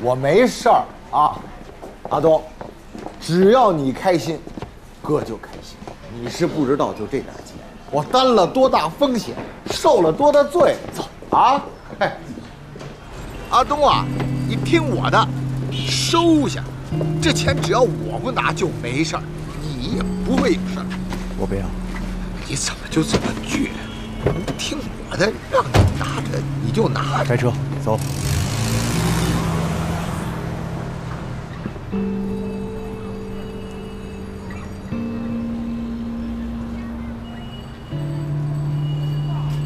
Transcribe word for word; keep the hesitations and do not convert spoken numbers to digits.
我没事儿啊，阿东，只要你开心，哥就开心。你是不知道，就这点钱，我担了多大风险，受了多大罪。走啊！哎，阿东啊，你听我的，收下。这钱只要我不拿就没事儿，你也不会有事儿。 我不要。 你怎么就这么倔？你听我的，让你拿着你就拿着。 开车走。